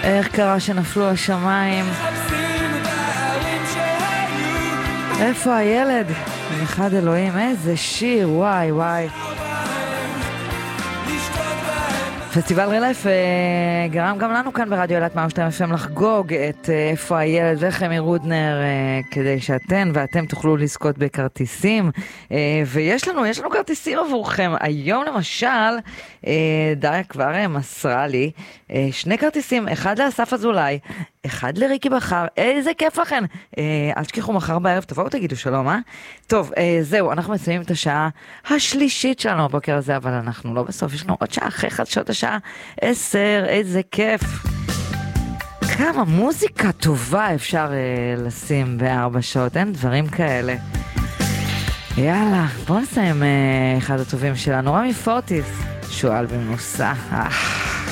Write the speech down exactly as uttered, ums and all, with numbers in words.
איך קרה שנפלו השמיים? איפה הילד? אחד אלוהים, איזה שיר, וואי וואי. פסטיבל רלף גרם גם לנו כאן ברדיו אילת מאה ושתיים אף אם לחגוג את איפה הילד וחמי רודנר, כדי שאתן ואתם תוכלו לזכות בכרטיסים, ויש לנו, יש לנו כרטיסים עבורכם. היום למשל דריה כבר מסרה לי שני כרטיסים, אחד לאסף אזולאי, אחד לריקי בחר. איזה כיף לכן. אל תשכחו, מחר בערב תבואו תגידו שלום, אה? טוב, זהו, אנחנו מסיימים את השעה השלישית שלנו הבוקר הזה, אבל אנחנו לא בסוף, יש לנו עוד שעה אחרי חדשות השעה עשר. איזה כיף. כמה מוזיקה טובה אפשר אה, לשים בארבע שעות, אין דברים כאלה. יאללה, בואו נסיים אה, אחד הטובים שלנו, רמי פורטיס, שועל במנוסה. אה.